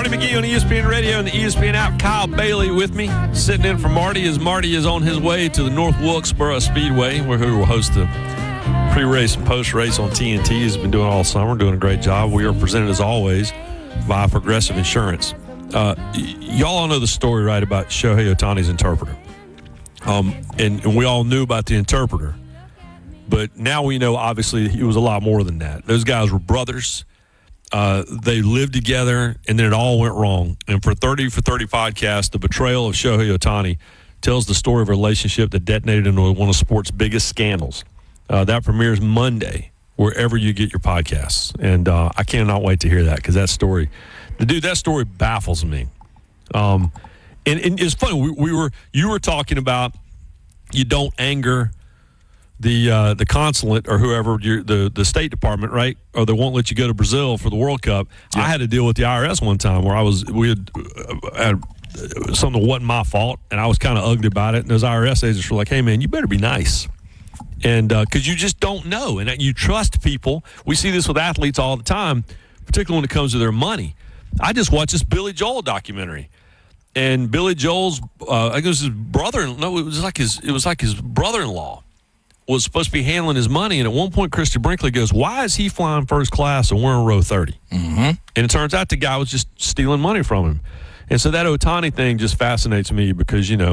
Marty McGee on ESPN Radio and the ESPN app. Kyle Bailey with me, sitting in for Marty as Marty is on his way to the North Wilkesboro Speedway, where he will host the pre-race and post-race on TNT. He's been doing all summer, doing a great job. We are presented, as always, by Progressive Insurance. Y'all all know the story, right, about Shohei Ohtani's interpreter. And we all knew about the interpreter. But now we know, obviously, he was a lot more than that. Those guys were brothers. They lived together, and then it all went wrong. And for 30 for 30 podcast, the betrayal of Shohei Ohtani tells the story of a relationship that detonated into one of sports' biggest scandals. That premieres Monday, wherever you get your podcasts. And I cannot wait to hear that, because that story baffles me. And it's funny. You were talking about you don't anger the consulate or whoever, the State Department, right? Or they won't let you go to Brazil for the World Cup. Yeah. I had to deal with the IRS one time where we had something that wasn't my fault, and I was kind of ugly about it. And those IRS agents were like, "Hey, man, you better be nice." And because you just don't know, and you trust people. We see this with athletes all the time, particularly when it comes to their money. I just watched this Billy Joel documentary, and Billy Joel's I think it was his brother. No, it was like his brother-in-law was supposed to be handling his money. And at one point, Christy Brinkley goes, "Why is he flying first class and we're in row 30?" Mm-hmm. And it turns out the guy was just stealing money from him. And so that Ohtani thing just fascinates me because, you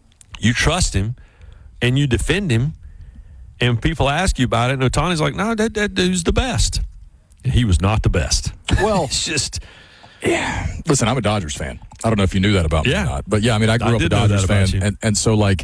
trust him and you defend him, and people ask you about it, and Ohtani's like, "No, that dude's the best." And he was not the best. Well, it's just... Yeah. Listen, I'm a Dodgers fan. I don't know if you knew that about me or not. But, yeah, I mean, I grew up a Dodgers fan. And so, like...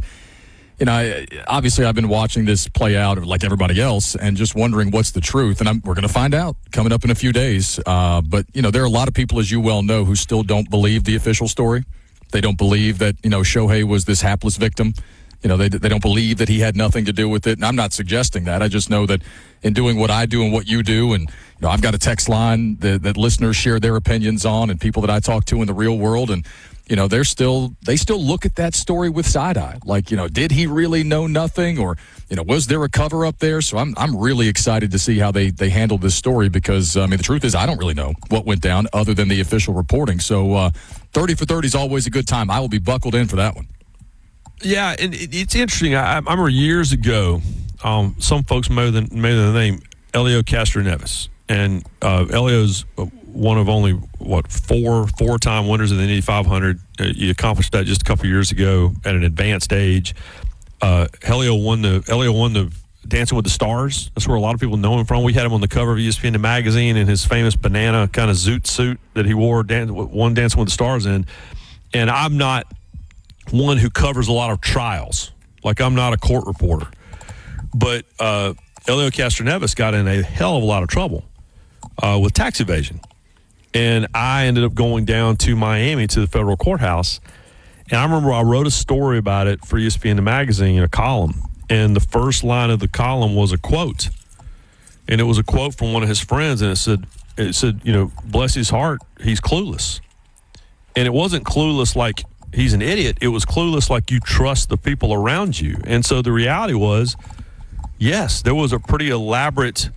obviously I've been watching this play out like everybody else and just wondering what's the truth. And we're going to find out coming up in a few days. But, there are a lot of people, as you well know, who still don't believe the official story. They don't believe that, Shohei was this hapless victim. They don't believe that he had nothing to do with it. And I'm not suggesting that. I just know that in doing what I do and what you do, and, I've got a text line that listeners share their opinions on, and people that I talk to in the real world, and they still look at that story with side eye. Like, did he really know nothing, or was there a cover up there? So I'm really excited to see how they handle this story, because the truth is I don't really know what went down other than the official reporting. So 30 for 30 is always a good time. I will be buckled in for that one. Yeah, and it's interesting. I remember years ago, some folks may know the name Elio Castroneves, and Elio's one of only four-time winners of the Indy 500. He accomplished that just a couple years ago at an advanced age. Elio won the Dancing with the Stars. That's where a lot of people know him from. We had him on the cover of ESPN magazine in his famous banana kind of zoot suit that he wore, won Dancing with the Stars in. And I'm not one who covers a lot of trials. Like, I'm not a court reporter. But Elio Castroneves got in a hell of a lot of trouble with tax evasion. And I ended up going down to Miami to the federal courthouse. And I remember I wrote a story about it for ESPN magazine in a column. And the first line of the column was a quote. And it was a quote from one of his friends. And it said, bless his heart, he's clueless. And it wasn't clueless like he's an idiot. It was clueless like you trust the people around you. And so the reality was, yes, there was a pretty elaborate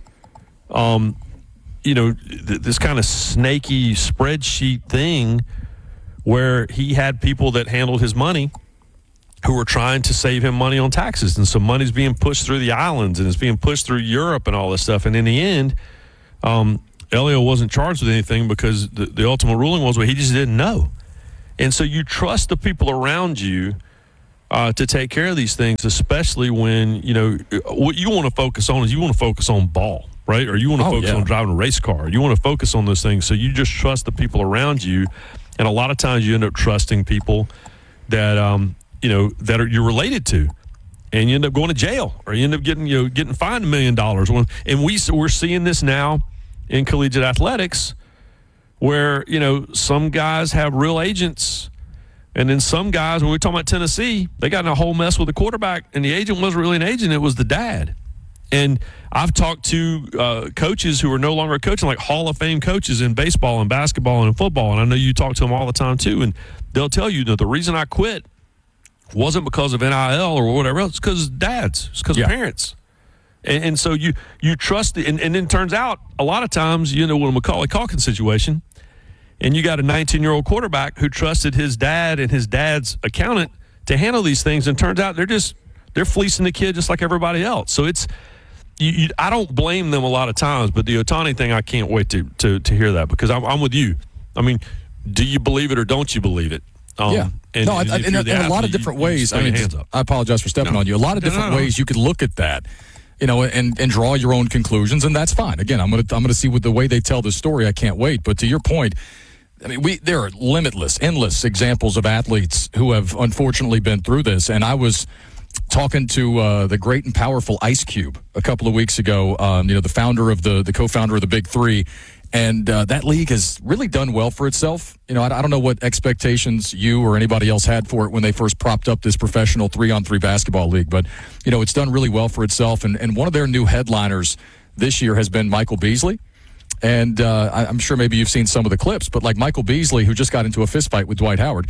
this kind of snaky spreadsheet thing where he had people that handled his money who were trying to save him money on taxes. And so money's being pushed through the islands and it's being pushed through Europe and all this stuff. And in the end, Elio wasn't charged with anything because the ultimate ruling was, he just didn't know. And so you trust the people around you to take care of these things, especially when, what you want to focus on is you want to focus on ball. Right? Or you want to focus on driving a race car. You want to focus on those things. So you just trust the people around you. And a lot of times you end up trusting people that, you're related to. And you end up going to jail, or you end up getting fined $1 million. And we're seeing this now in collegiate athletics where, some guys have real agents. And then some guys, when we're talking about Tennessee, they got in a whole mess with the quarterback, and the agent wasn't really an agent. It was the dad. And I've talked to coaches who are no longer coaching, like Hall of Fame coaches in baseball and basketball and football. And I know you talk to them all the time, too. And they'll tell you that the reason I quit wasn't because of NIL or whatever else. It's because of dads. It's because of parents. And so you trust and then it turns out a lot of times, with a Macaulay Culkin situation, and you got a 19-year-old quarterback who trusted his dad and his dad's accountant to handle these things, and turns out they're fleecing the kid just like everybody else. So it's I don't blame them a lot of times, but the Ohtani thing, I can't wait to hear that, because I'm with you. I mean, do you believe it or don't you believe it? Yeah. In a lot of different ways. I apologize for stepping on you. A lot of different ways you could look at that, and draw your own conclusions, and that's fine. Again, I'm gonna see with the way they tell the story. I can't wait. But to your point, I mean, there are endless examples of athletes who have unfortunately been through this. And I was talking to the great and powerful Ice Cube a couple of weeks ago. The founder of the co-founder of the Big Three. And that league has really done well for itself. I don't know what expectations you or anybody else had for it when they first propped up this professional 3-on-3 basketball league. But, it's done really well for itself. And one of their new headliners this year has been Michael Beasley. And I'm sure maybe you've seen some of the clips, but like Michael Beasley, who just got into a fist fight with Dwight Howard,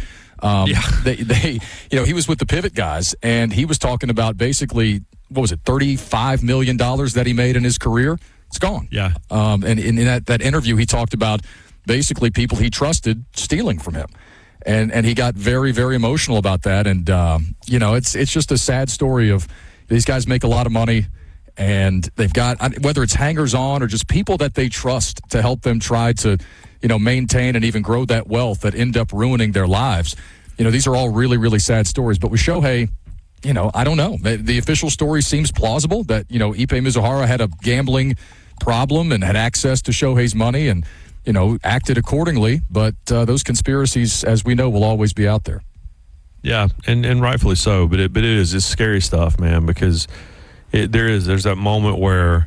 he was with the Pivot guys, and he was talking about basically, $35 million that he made in his career? It's gone. Yeah. And in that interview, he talked about basically people he trusted stealing from him. And he got very, very emotional about that. And, it's just a sad story of these guys make a lot of money, and they've got, whether it's hangers-on or just people that they trust to help them try to, maintain and even grow that wealth, that end up ruining their lives. These are all really, really sad stories. But with Shohei, I don't know. The official story seems plausible that, Ipe Mizuhara had a gambling problem and had access to Shohei's money and, acted accordingly. But those conspiracies, as we know, will always be out there. Yeah, and rightfully so. But it's scary stuff, man, because there's that moment where,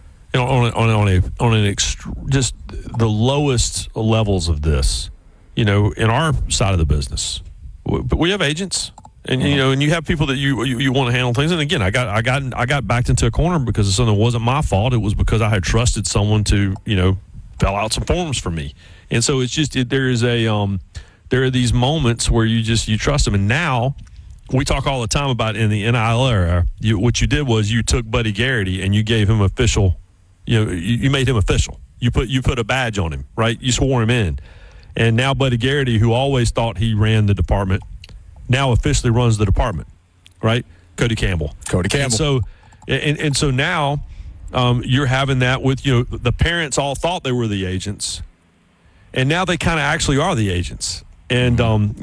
just the lowest levels of this, in our side of the business, but we have agents. And and you have people that you want to handle things. And again, I got backed into a corner because something wasn't my fault. It was because I had trusted someone to fill out some forms for me. And so it's just there are these moments where you trust them. And now we talk all the time about in the NIL era, what you did was you took Buddy Garrity and you gave him official. You made him official. You put a badge on him, right? You swore him in. And now Buddy Garrity, who always thought he ran the department, now officially runs the department, right? Cody Campbell. And so now you're having that with, the parents all thought they were the agents, and now they kind of actually are the agents. And,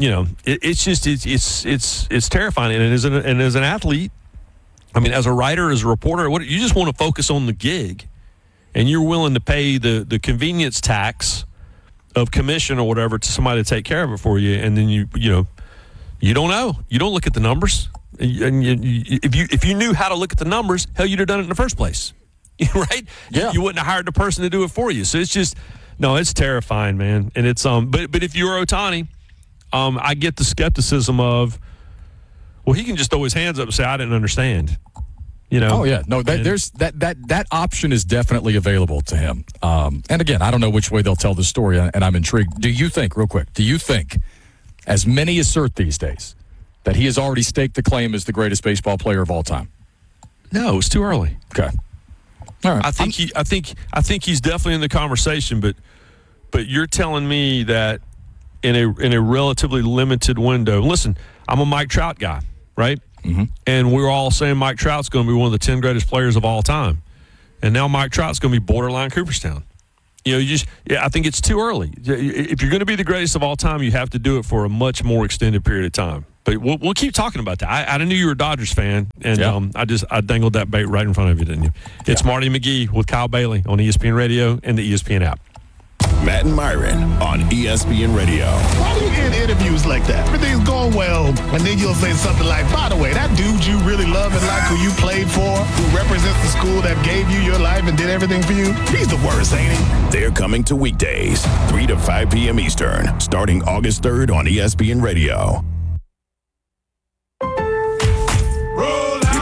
it's terrifying. And as an athlete, as a writer, as a reporter, you just want to focus on the gig, and you're willing to pay the convenience tax of commission or whatever to somebody to take care of it for you. And then you don't know. You don't look at the numbers. And if you knew how to look at the numbers, hell, you'd have done it in the first place, right? Yeah. You wouldn't have hired the person to do it for you. So it's just, it's terrifying, man. And it's but if you're Ohtani, I get the skepticism of, well, he can just throw his hands up and say, I didn't understand. Oh yeah, no, there's that option is definitely available to him. And again, I don't know which way they'll tell the story, and I'm intrigued. Do you think, real quick, as many assert these days, that he has already staked the claim as the greatest baseball player of all time? No, it's too early. Okay. All right. I think he's definitely in the conversation, but you're telling me that in a relatively limited window. Listen, I'm a Mike Trout guy, right? Mm-hmm. And we're all saying Mike Trout's going to be one of the 10 greatest players of all time. And now Mike Trout's going to be borderline Cooperstown. I think it's too early. If you're going to be the greatest of all time, you have to do it for a much more extended period of time. But we'll keep talking about that. I knew you were a Dodgers fan, and I dangled that bait right in front of you, didn't you? It's Marty McGee with Kyle Bailey on ESPN Radio and the ESPN app. Matt and Myron on ESPN Radio. Why do you end interviews like that? Everything's going well, and then you'll say something like, by the way, that dude you really love and like, who you played for, who represents the school that gave you your life and did everything for you, he's the worst, ain't he? They're coming to weekdays, 3 to 5 p.m. Eastern, starting August 3rd on ESPN Radio.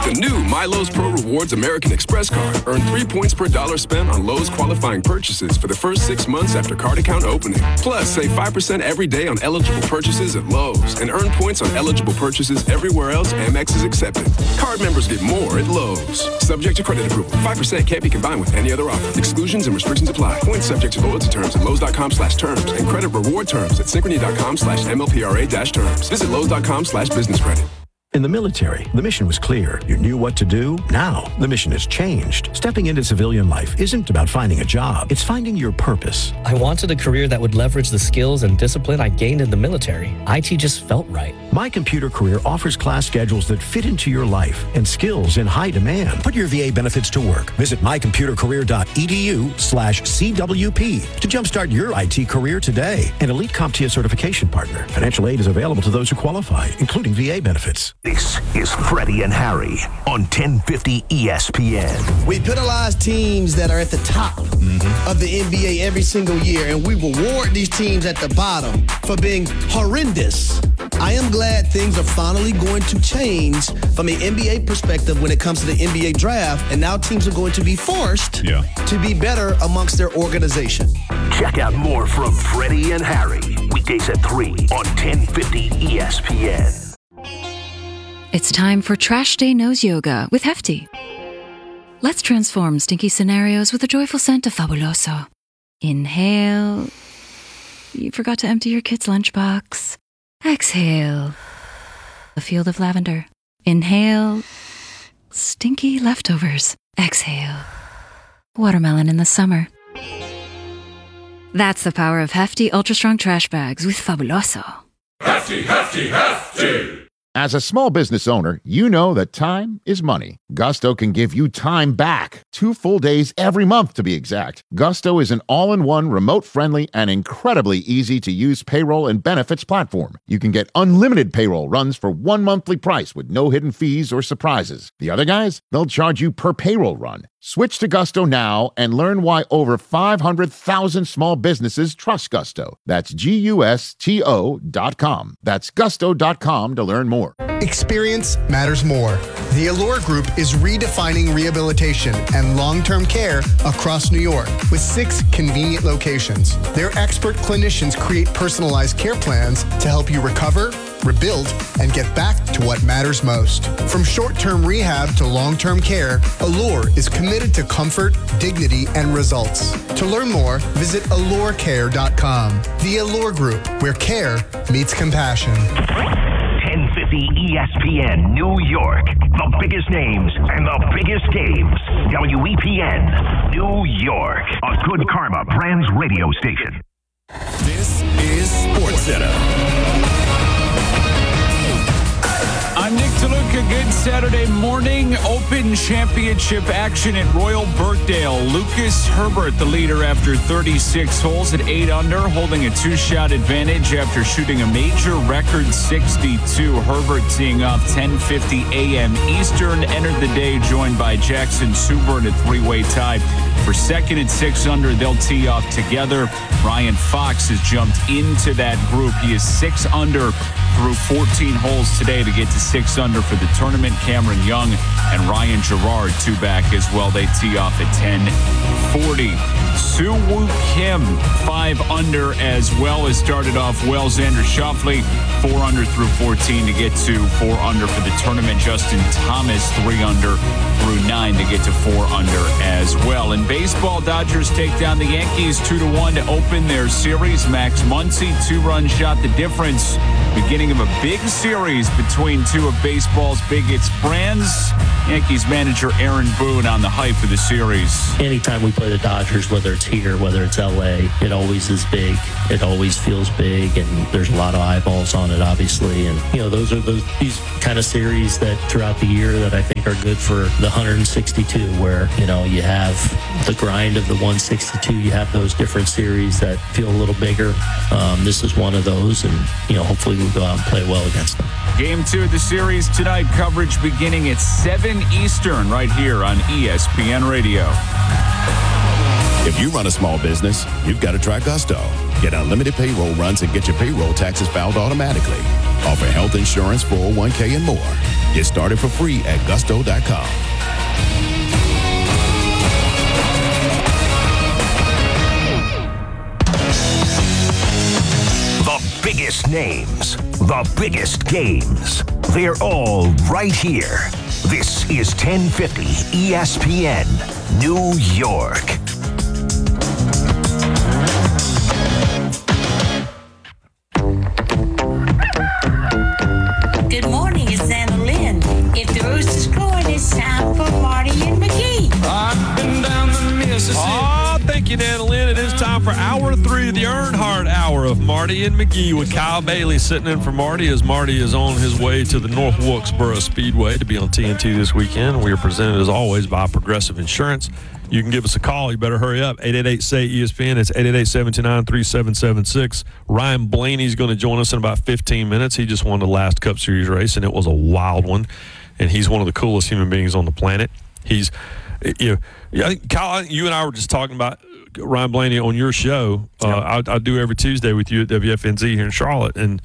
With the new MyLowe's Pro Rewards American Express card, earn 3 points per dollar spent on Lowe's qualifying purchases for the first 6 months after card account opening. Plus, save 5% every day on eligible purchases at Lowe's and earn points on eligible purchases everywhere else Amex is accepted. Card members get more at Lowe's. Subject to credit approval. 5% can't be combined with any other offer. Exclusions and restrictions apply. Points subject to loyalty terms at Lowe's.com/terms and credit reward terms at Synchrony.com/MLPRA-terms. Visit Lowe's.com/business credit. In the military, the mission was clear. You knew what to do. Now, the mission has changed. Stepping into civilian life isn't about finding a job. It's finding your purpose. I wanted a career that would leverage the skills and discipline I gained in the military. IT just felt right. My Computer Career offers class schedules that fit into your life and skills in high demand. Put your VA benefits to work. Visit mycomputercareer.edu/CWP to jumpstart your IT career today. An elite CompTIA certification partner. Financial aid is available to those who qualify, including VA benefits. This is Freddie and Harry on 1050 ESPN. We penalize teams that are at the top of the NBA every single year, and we reward these teams at the bottom for being horrendous. I am glad things are finally going to change from an NBA perspective when it comes to the NBA draft, and now teams are going to be forced to be better amongst their organization. Check out more from Freddie and Harry, weekdays at 3 on 1050 ESPN. It's time for Trash Day Nose Yoga with Hefty. Let's transform stinky scenarios with a joyful scent of Fabuloso. Inhale. You forgot to empty your kid's lunchbox. Exhale. A field of lavender. Inhale. Stinky leftovers. Exhale. Watermelon in the summer. That's the power of Hefty Ultra Strong Trash Bags with Fabuloso. Hefty, Hefty, Hefty! As a small business owner, you know that time is money. Gusto can give you time back. 2 full days every month, to be exact. Gusto is an all-in-one, remote-friendly, and incredibly easy-to-use payroll and benefits platform. You can get unlimited payroll runs for one monthly price with no hidden fees or surprises. The other guys, they'll charge you per payroll run. Switch to Gusto now and learn why over 500,000 small businesses trust Gusto. That's GUSTO.com. That's gusto.com to learn more. Experience matters more. The Allure Group is redefining rehabilitation and long-term care across New York with 6 convenient locations. Their expert clinicians create personalized care plans to help you recover, rebuild, and get back to what matters most. From short-term rehab to long-term care, Allure is committed to comfort, dignity, and results. To learn more, visit allurecare.com. The Allure Group, where care meets compassion. 1050 ESPN New York. The biggest names and the biggest games. WEPN New York. A Good Karma Brands radio station. This is SportsCenter. I'm Nick DeLuca. Good Saturday morning. Open Championship action at Royal Birkdale. Lucas Herbert, the leader after 36 holes at 8 under, holding a 2-shot advantage after shooting a major record 62. Herbert teeing off 10:50 a.m. Eastern. Entered the day joined by Jackson Suber in a 3-way tie. For second at 6 under, they'll tee off together. Ryan Fox has jumped into that group. He is 6 under through 14 holes today to get to 6 under for the tournament. Cameron Young and Ryan Gerard 2 back as well. They tee off at 10:40. Soo Woo Kim 5 under as well, as started off well. Xander Schauffele 4 under through 14 to get to 4 under for the tournament. Justin Thomas 3 under through 9 to get to 4 under as well. In baseball, Dodgers take down the Yankees 2-1 to open their series. Max Muncy 2-run shot the difference. Beginning of a big series between two of baseball's biggest brands. Yankees manager Aaron Boone on the hype of the series. Anytime we play the Dodgers, whether it's here, whether it's LA, it always is big. It always feels big, and there's a lot of eyeballs on it, obviously. And, you know, those are these kind of series that throughout the year that I think are good for the 162, where, you know, you have the grind of the 162. You have those different series that feel a little bigger. This is one of those, and, you know, hopefully we'll go out and play well against them. Game 2 of the series tonight. Coverage beginning at 7 Eastern right here on ESPN Radio. If you run a small business, you've got to try Gusto. Get unlimited payroll runs and get your payroll taxes filed automatically. Offer health insurance, 401k, and more. Get started for free at gusto.com. The biggest names, the biggest games. They're all right here. This is 1050 ESPN New York. Good morning, it's Anna Lynn. If the rooster's crowing, it's time for Marty and McGee. I've been down the Mississippi. Oh, thank you, Anna Lynn. It is time for Hour 3, the Earnhardt Hour of Marty and McGee, with Kyle Bailey sitting in for Marty as Marty is on his way to the North Wilkesboro Speedway to be on TNT this weekend. We are presented, as always, by Progressive Insurance. You can give us a call. You better hurry up. 888-SAY-ESPN. It's 888-729-3776. Ryan Blaney's going to join us in about 15 minutes. He just won the last Cup Series race, and it was a wild one. And he's one of the coolest human beings on the planet. He's, I think, Kyle, you and I were just talking about Ryan Blaney on your show. I do every Tuesday with you at WFNZ here in Charlotte. And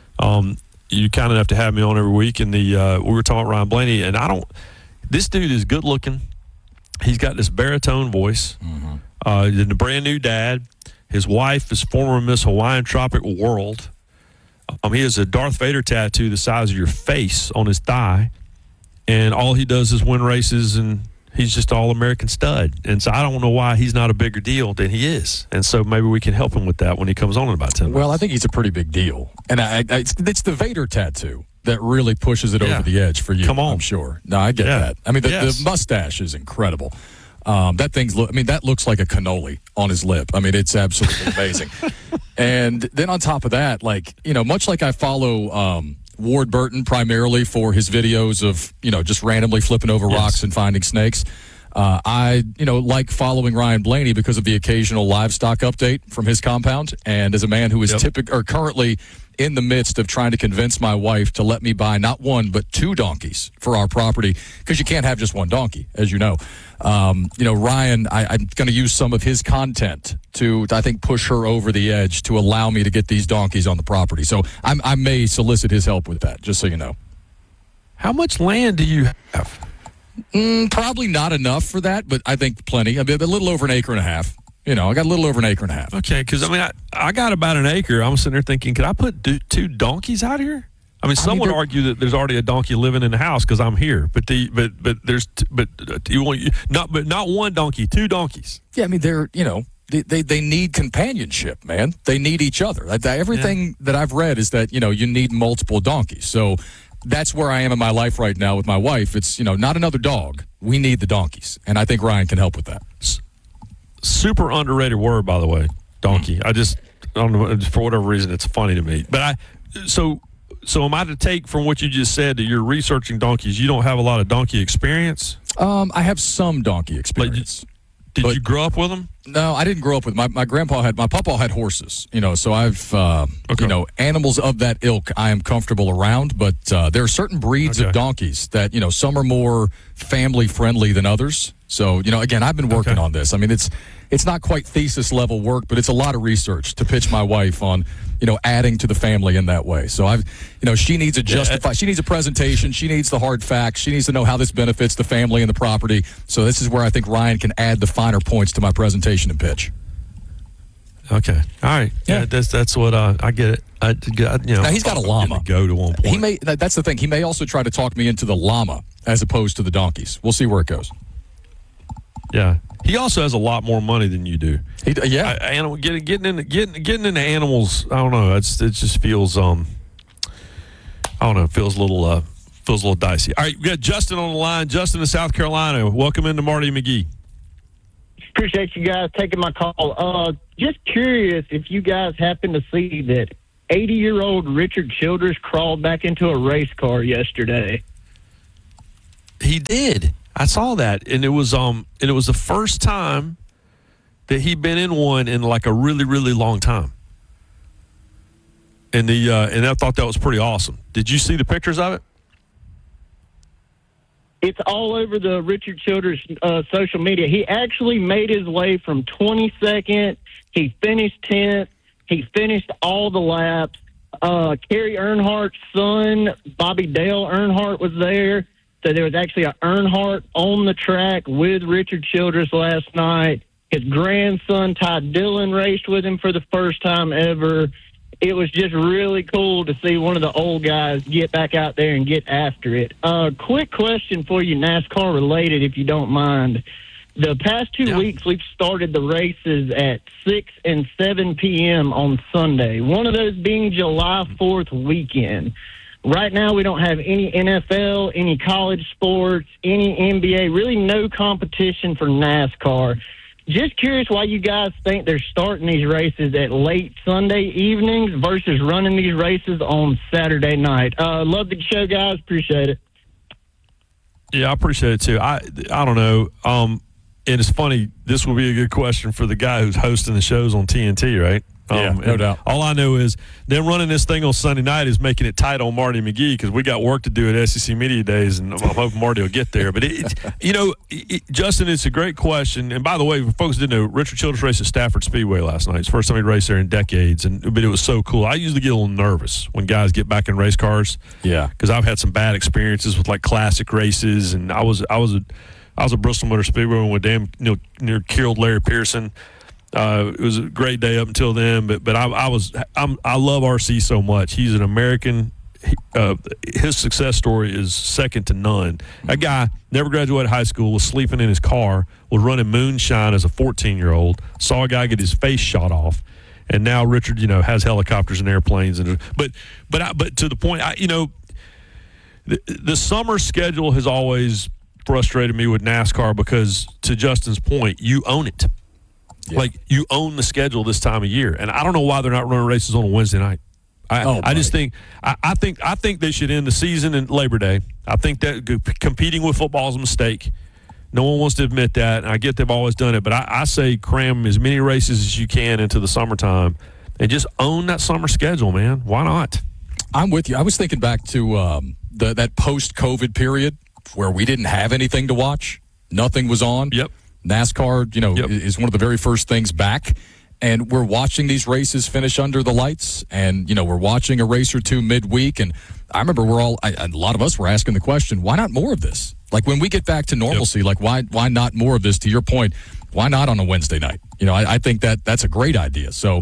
you kind of have to have me on every week. And we were talking about Ryan Blaney. And this dude is good looking. He's got this baritone voice. He's a brand new dad. His wife is former Miss Hawaiian Tropic World. He has a Darth Vader tattoo the size of your face on his thigh. And all he does is win races, and he's just all-American stud. And so I don't know why he's not a bigger deal than he is. And so maybe we can help him with that when he comes on in about 10 minutes. Well, I think he's a pretty big deal. And it's the Vader tattoo that really pushes it over the edge for you. Come on. I'm sure. No, I get that. I mean, the mustache is incredible. That looks like a cannoli on his lip. I mean, it's absolutely amazing. And then on top of that, much like I follow Ward Burton primarily for his videos of, just randomly flipping over rocks and finding snakes. I like following Ryan Blaney because of the occasional livestock update from his compound. And as a man who is currently in the midst of trying to convince my wife to let me buy not one, but 2 donkeys for our property, because you can't have just one donkey, as you know. Ryan, I'm going to use some of his content to, I think, push her over the edge to allow me to get these donkeys on the property. So I may solicit his help with that, just so you know. How much land do you have? Probably not enough for that, but I think plenty. I mean, a little over an acre and a half. I got a little over an acre and a half. Okay, because, I got about an acre. I'm sitting there thinking, could I put 2 donkeys out here? Some would argue that there's already a donkey living in the house because I'm here. But not one donkey, 2 donkeys. Yeah, they're they need companionship, man. They need each other. Everything that I've read is that you need multiple donkeys. So that's where I am in my life right now with my wife. It's not another dog. We need the donkeys, and I think Ryan can help with that. Super underrated word, by the way, donkey. I don't know, for whatever reason, it's funny to me. But so am I to take from what you just said that you're researching donkeys? You don't have a lot of donkey experience? I have some donkey experience. Did you grow up with them? No, I didn't grow up with them. My papa had horses, so I've, animals of that ilk I am comfortable around, but there are certain breeds of donkeys that, some are more family friendly than others. So, again, I've been working on this. It's not quite thesis level work, but it's a lot of research to pitch my wife on, adding to the family in that way. So she needs she needs a presentation. She needs the hard facts. She needs to know how this benefits the family and the property. So this is where I think Ryan can add the finer points to my presentation and pitch. Okay. All right. Yeah. That's what I get it. Now he's got a llama. Go to one point. That's the thing. He may also try to talk me into the llama as opposed to the donkeys. We'll see where it goes. Yeah, he also has a lot more money than you do. Getting into animals. I don't know. It just feels feels a little dicey. All right, we got Justin on the line. Justin in South Carolina. Welcome into Marty McGee. Appreciate you guys taking my call. Just curious if you guys happen to see that 80-year-old Richard Childress crawled back into a race car yesterday. He did. I saw that, and it was the first time that he'd been in one in like a really, really long time. And and I thought that was pretty awesome. Did you see the pictures of it? It's all over the Richard Childress social media. He actually made his way from 22nd. He finished 10th. He finished all the laps. Kerry Earnhardt's son, Bobby Dale Earnhardt, was there. So there was actually an Earnhardt on the track with Richard Childress last night. His grandson, Ty Dillon, raced with him for the first time ever. It was just really cool to see one of the old guys get back out there and get after it. Quick question for you, NASCAR related, if you don't mind. The past 2 weeks, we've started the races at 6 and 7 p.m. on Sunday, one of those being July 4th weekend. Right now, we don't have any NFL, any college sports, any NBA, really no competition for NASCAR. Just curious why you guys think they're starting these races at late Sunday evenings versus running these races on Saturday night. Love the show, guys. Appreciate it. Yeah, I appreciate it, too. I don't know. And it's funny, this will be a good question for the guy who's hosting the shows on TNT, right? No doubt. All I know is them running this thing on Sunday night is making it tight on Marty McGee because we got work to do at SEC Media Days, and I'm hoping Marty will get there. But, Justin, it's a great question. And, by the way, for folks who didn't know, Richard Childress raced at Stafford Speedway last night. It's the first time he'd raced there in decades, but it was so cool. I usually get a little nervous when guys get back in race cars. Yeah. Because I've had some bad experiences with, like, classic races, and I was a Bristol Motor Speedway when we near killed Larry Pearson. It was a great day up until then, but I love RC so much. He's an American. His success story is second to none. That guy never graduated high school, was sleeping in his car, was running moonshine as a 14-year-old, saw a guy get his face shot off, and now Richard, has helicopters and airplanes. But to the point, the summer schedule has always frustrated me with NASCAR because, to Justin's point, you own it. Yeah. Like, you own the schedule this time of year, and I don't know why they're not running races on a Wednesday night. I just think I think they should end the season in Labor Day. I think that competing with football is a mistake. No one wants to admit that, and I get they've always done it, but I say cram as many races as you can into the summertime and just own that summer schedule, man. Why not? I'm with you. I was thinking back to that post-COVID period where we didn't have anything to watch. Nothing was on. Yep. NASCAR, is one of the very first things back, and we're watching these races finish under the lights, and, we're watching a race or two midweek, and I remember a lot of us were asking the question, why not more of this? Like, when we get back to normalcy, like, why not more of this? To your point, why not on a Wednesday night? I think that's a great idea. So,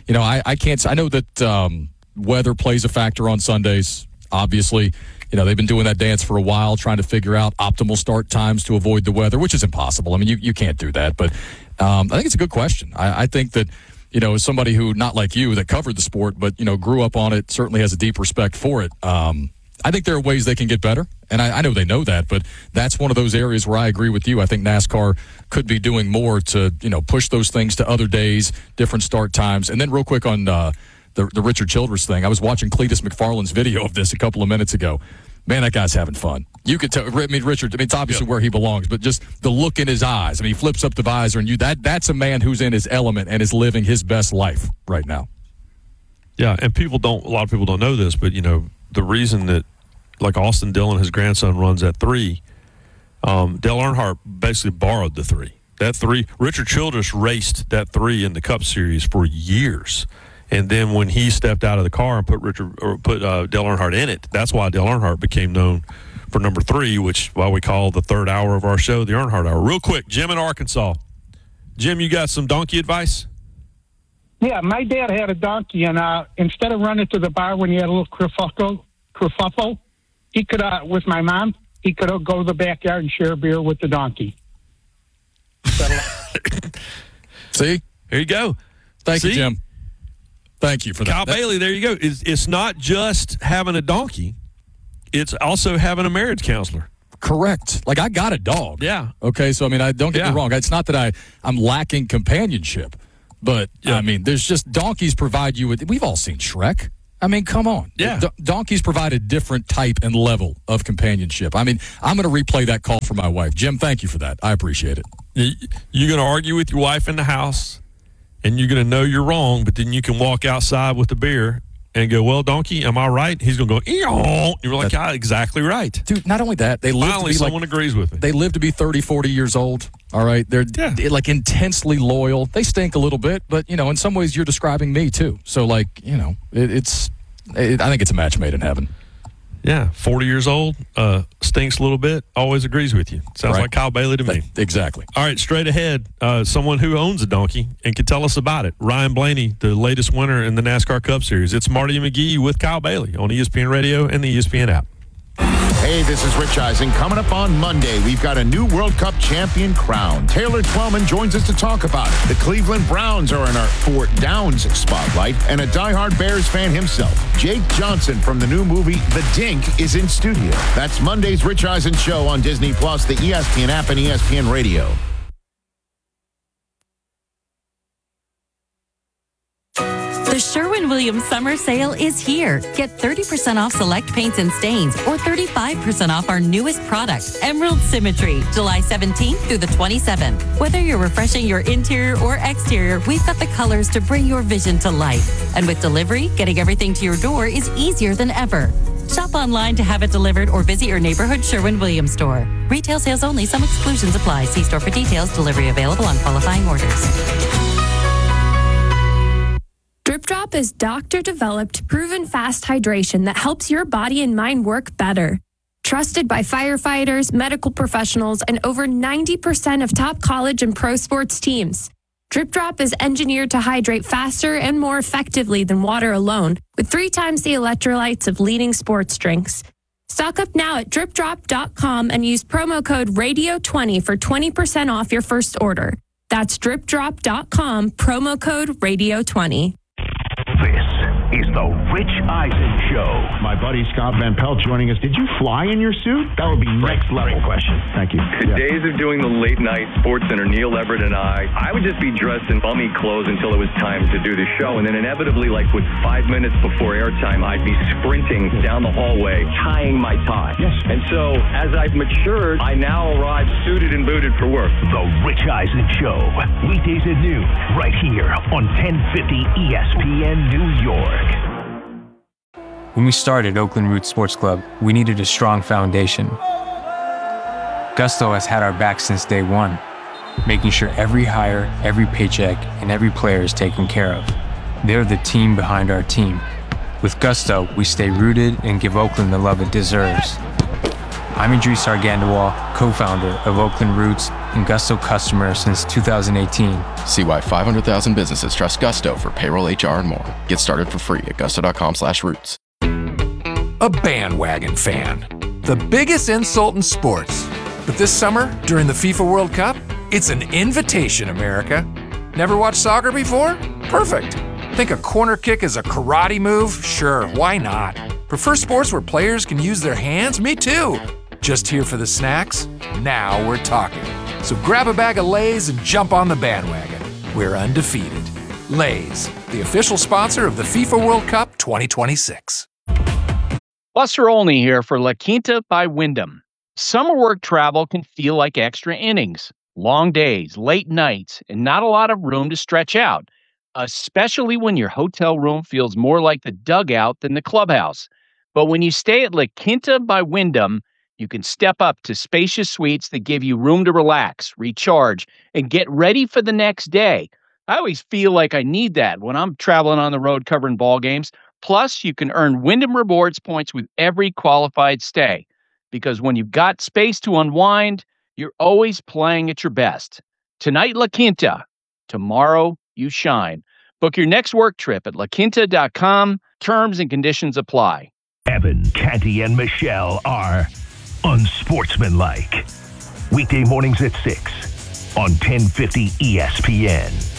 I can't – I know that weather plays a factor on Sundays, obviously. They've been doing that dance for a while, trying to figure out optimal start times to avoid the weather, which is impossible. I mean, you can't do that. But I think it's a good question. I think that, as somebody who, not like you, that covered the sport, but, grew up on it, certainly has a deep respect for it. I think there are ways they can get better, and I know they know that, but that's one of those areas where I agree with you. I think NASCAR could be doing more to, push those things to other days, different start times. And then real quick on the Richard Childress thing, I was watching Cletus McFarland's video of this a couple of minutes ago. Man, that guy's having fun. You could tell. Richard, it's obviously where he belongs, but just the look in his eyes. He flips up the visor, and that's a man who's in his element and is living his best life right now. Yeah, and a lot of people don't know this, but, the reason that, like, Austin Dillon, his grandson, runs that 3, Dale Earnhardt basically borrowed the 3. That 3, Richard Childress raced that 3 in the Cup Series for years. And then when he stepped out of the car and put Dale Earnhardt in it, that's why Dale Earnhardt became known for number 3, which why we call the third hour of our show the Earnhardt Hour. Real quick, Jim in Arkansas. Jim, you got some donkey advice? Yeah, my dad had a donkey, and instead of running to the bar when he had a little kerfuffle, he could, with my mom, he could go to the backyard and share a beer with the donkey. See? Here you go. Thank you, Jim. Thank you for that. Kyle Bailey, there you go. It's not just having a donkey. It's also having a marriage counselor. Correct. Like, I got a dog. Yeah. Okay, so, don't get me wrong. It's not that I'm lacking companionship, but, there's just donkeys provide you with – we've all seen Shrek. Come on. Yeah. Donkeys provide a different type and level of companionship. I'm going to replay that call for my wife. Jim, thank you for that. I appreciate it. You're going to argue with your wife in the house, and you're going to know you're wrong, but then you can walk outside with a beer and go, well, donkey, am I right? He's going to go, eeyaw. You're like, yeah, exactly right. Dude, not only that, Finally, someone agrees with me. They live to be 30, 40 years old. All right. They're like intensely loyal. They stink a little bit, but, in some ways you're describing me too. So, like, I think it's a match made in heaven. Yeah, 40 years old, stinks a little bit, always agrees with you. Sounds like Kyle Bailey to me. Exactly. All right, straight ahead, someone who owns a donkey and can tell us about it. Ryan Blaney, the latest winner in the NASCAR Cup Series. It's Marty and McGee with Kyle Bailey on ESPN Radio and the ESPN app. Hey, this is Rich Eisen. Coming up on Monday, we've got a new World Cup champion crowned. Taylor Twellman joins us to talk about it. The Cleveland Browns are in our Fort Downs spotlight, and a diehard Bears fan himself, Jake Johnson from the new movie The Dink, is in studio. That's Monday's Rich Eisen Show on Disney+, the ESPN app, and ESPN Radio. The Sherwin-Williams Summer Sale is here. Get 30% off select paints and stains or 35% off our newest product, Emerald Symmetry, July 17th through the 27th. Whether you're refreshing your interior or exterior, we've got the colors to bring your vision to life. And with delivery, getting everything to your door is easier than ever. Shop online to have it delivered or visit your neighborhood Sherwin-Williams store. Retail sales only. Some exclusions apply. See store for details. Delivery available on qualifying orders. Drip Drop is doctor-developed, proven fast hydration that helps your body and mind work better. Trusted by firefighters, medical professionals, and over 90% of top college and pro sports teams. Drip Drop is engineered to hydrate faster and more effectively than water alone, with 3 times the electrolytes of leading sports drinks. Stock up now at dripdrop.com and use promo code RADIO20 for 20% off your first order. That's dripdrop.com, promo code RADIO20. This is the Rich Eisen Show. My buddy Scott Van Pelt joining us. Did you fly in your suit? That would be next level question. Thank you. The days of doing the late night Sports Center, Neil Everett and I would just be dressed in bummy clothes until it was time to do the show. And then inevitably, like with 5 minutes before airtime, I'd be sprinting down the hallway, tying my tie. Yes. And so as I've matured, I now arrive suited and booted for work. The Rich Eisen Show. Weekdays at noon, right here on 1050 ESPN New York. When we started Oakland Roots Sports Club, we needed a strong foundation. Gusto has had our back since day one, making sure every hire, every paycheck, and every player is taken care of. They're the team behind our team. With Gusto, we stay rooted and give Oakland the love it deserves. I'm Idris Argandawal, co-founder of Oakland Roots and Gusto customer since 2018. See why 500,000 businesses trust Gusto for payroll, HR, and more. Get started for free at gusto.com/roots. A bandwagon fan. The biggest insult in sports. But this summer, during the FIFA World Cup, it's an invitation, America. Never watched soccer before? Perfect. Think a corner kick is a karate move? Sure, why not? Prefer sports where players can use their hands? Me too. Just here for the snacks? Now we're talking. So grab a bag of Lay's and jump on the bandwagon. We're undefeated. Lay's, the official sponsor of the FIFA World Cup 2026. Buster Olney here for La Quinta by Wyndham. Summer work travel can feel like extra innings. Long days, late nights, and not a lot of room to stretch out, especially when your hotel room feels more like the dugout than the clubhouse. But when you stay at La Quinta by Wyndham, you can step up to spacious suites that give you room to relax, recharge, and get ready for the next day. I always feel like I need that when I'm traveling on the road covering ball games. Plus, you can earn Wyndham Rewards points with every qualified stay. Because when you've got space to unwind, you're always playing at your best. Tonight, La Quinta. Tomorrow, you shine. Book your next work trip at laquinta.com. Terms and conditions apply. Evan, Canty, and Michelle are unsportsmanlike. Weekday mornings at 6 on 1050 ESPN.